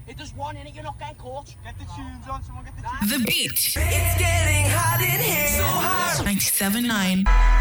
It does one in it, you're not getting caught. Get the tunes on, someone get the tunes. The Beat. It's getting hot in here. So hot. 97.9.